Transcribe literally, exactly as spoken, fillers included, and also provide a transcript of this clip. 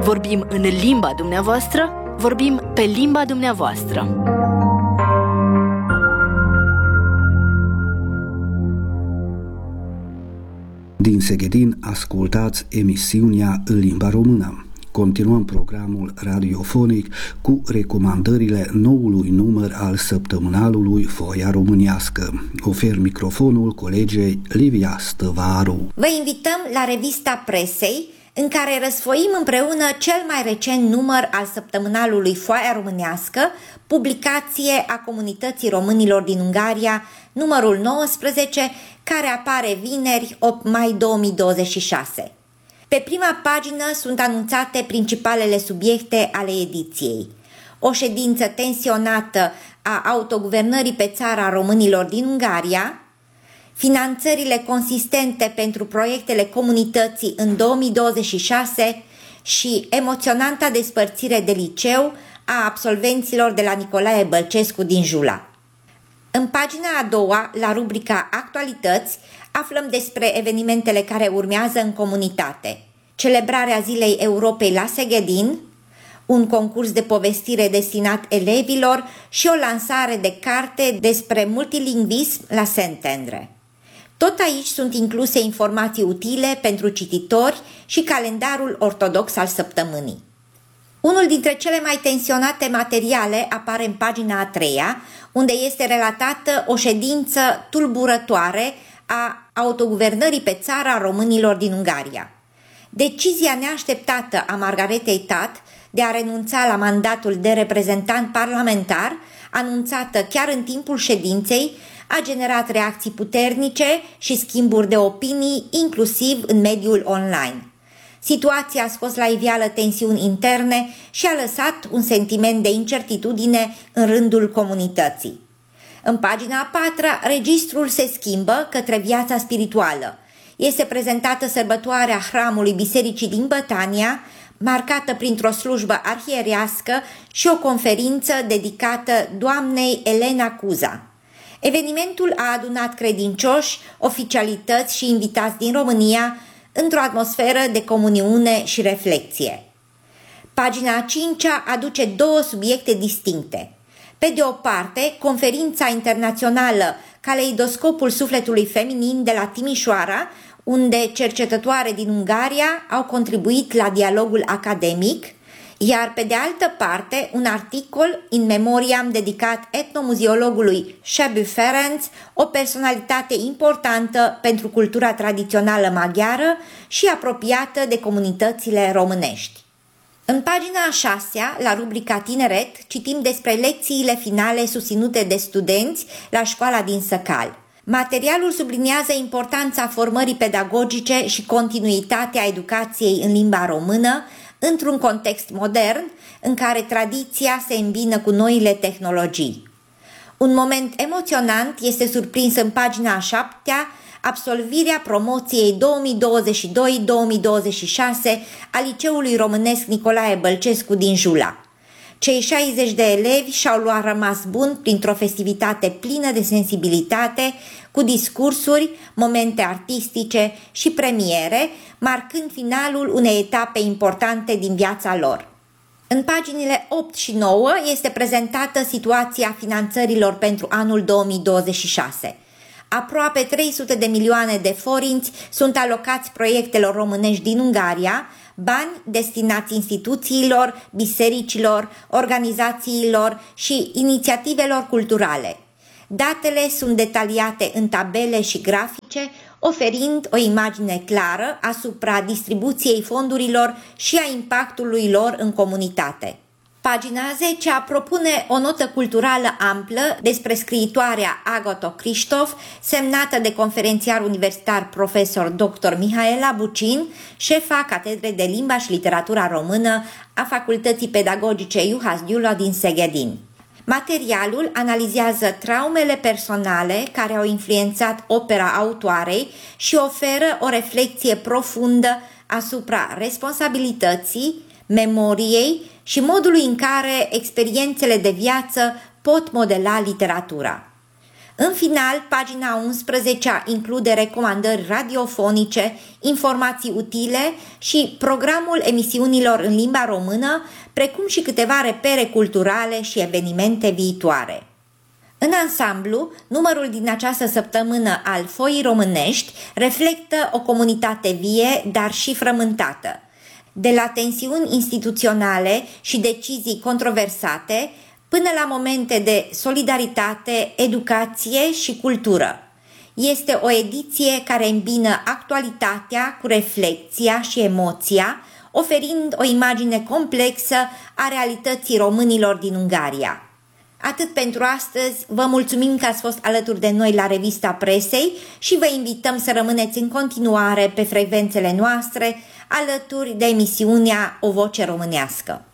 Vorbim în limba dumneavoastră, vorbim pe limba dumneavoastră. Din Seghedin ascultați emisiunea în limba română. Continuăm programul radiofonic cu recomandările noului număr al săptămânalului Foaia Românească. Ofer microfonul colegei Livia Stăvaru. Vă invităm la revista presei, în care răsfoim împreună cel mai recent număr al săptămânalului Foaia Românească, publicație a Comunității Românilor din Ungaria, numărul nouăsprezece, care apare vineri, opt mai două mii douăzeci și șase. Pe prima pagină sunt anunțate principalele subiecte ale ediției. O ședință tensionată a autoguvernării pe țara românilor din Ungaria, finanțările consistente pentru proiectele comunității în două mii douăzeci și șase și emoționanta despărțire de liceu a absolvenților de la Nicolae Bălcescu din Jula. În pagina a doua, la rubrica Actualități, aflăm despre evenimentele care urmează în comunitate. Celebrarea Zilei Europei la Seghedin, un concurs de povestire destinat elevilor și o lansare de carte despre multilingvism la Szentendre. Tot aici sunt incluse informații utile pentru cititori și calendarul ortodox al săptămânii. Unul dintre cele mai tensionate materiale apare în pagina a treia, unde este relatată o ședință tulburătoare a autoguvernării pe țara românilor din Ungaria. Decizia neașteptată a Margaretei Tat de a renunța la mandatul de reprezentant parlamentar, anunțată chiar în timpul ședinței, a generat reacții puternice și schimburi de opinii, inclusiv în mediul online. Situația a scos la iveală tensiuni interne și a lăsat un sentiment de incertitudine în rândul comunității. În pagina a patra, registrul se schimbă către viața spirituală. Este prezentată sărbătoarea hramului Bisericii din Bătania, marcată printr-o slujbă arhierească și o conferință dedicată doamnei Elena Cuza. Evenimentul a adunat credincioși, oficialități și invitați din România într-o atmosferă de comuniune și reflecție. Pagina a cincea aduce două subiecte distincte. Pe de o parte, conferința internațională Caleidoscopul sufletului feminin de la Timișoara, unde cercetătoare din Ungaria au contribuit la dialogul academic, iar pe de altă parte un articol in memoriam dedicat etnomuziologului Sebő Ferenc, o personalitate importantă pentru cultura tradițională maghiară și apropiată de comunitățile românești. În pagina a șasea, la rubrica Tineret, citim despre lecțiile finale susținute de studenți la școala din Săcal. Materialul subliniază importanța formării pedagogice și continuitatea educației în limba română, într-un context modern în care tradiția se îmbină cu noile tehnologii. Un moment emoționant este surprins în pagina a șaptea, absolvirea promoției două mii douăzeci și doi două mii douăzeci și șase a Liceului Românesc Nicolae Bălcescu din Jula. Cei șaizeci de elevi și-au luat rămas bun printr-o festivitate plină de sensibilitate, cu discursuri, momente artistice și premiere, marcând finalul unei etape importante din viața lor. În paginile opt și nouă este prezentată situația finanțărilor pentru anul două mii douăzeci și șase. Aproape trei sute de milioane de forinți sunt alocați proiectelor românești din Ungaria, bani destinați instituțiilor, bisericilor, organizațiilor și inițiativelor culturale. Datele sunt detaliate în tabele și grafice, oferind o imagine clară asupra distribuției fondurilor și a impactului lor în comunitate. Pagina zece propune o notă culturală amplă despre scriitoarea Agato Cristof, semnată de conferențiar universitar profesor doctor Mihaela Bucin, șefa Catedrei de Limba și Literatura Română a Facultății Pedagogice Juhas Gyula din Seghedin. Materialul analizează traumele personale care au influențat opera autoarei și oferă o reflecție profundă asupra responsabilității, memoriei și modului în care experiențele de viață pot modela literatura. În final, pagina unsprezece include recomandări radiofonice, informații utile și programul emisiunilor în limba română, precum și câteva repere culturale și evenimente viitoare. În ansamblu, numărul din această săptămână al Foii Românești reflectă o comunitate vie, dar și frământată. De la tensiuni instituționale și decizii controversate, până la momente de solidaritate, educație și cultură. Este o ediție care îmbină actualitatea cu reflecția și emoția, oferind o imagine complexă a realității românilor din Ungaria. Atât pentru astăzi, vă mulțumim că ați fost alături de noi la Revista Presei și vă invităm să rămâneți în continuare pe frecvențele noastre, alături de emisiunea O Voce Românească.